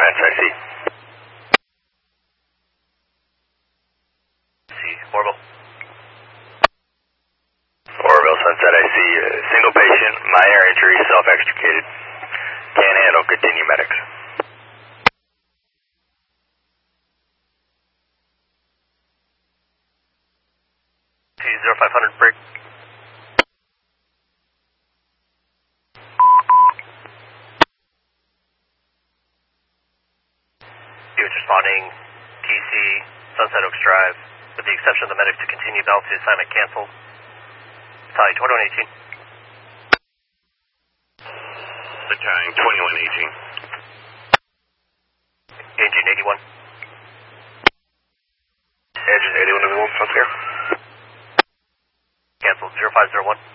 Dispatch, I see. Orville. Orville, Sunset, I see. Single patient, minor injury, self-extricated. Can't handle, continue medics. T-0500, break. Units responding, TC, Sunset Oaks Drive, with the exception of the medics to continue belt to assignment canceled. Battalion 2118. Battalion 2118. Engine 81. Engine 81 to the 1, Sunset. Canceled, 0501.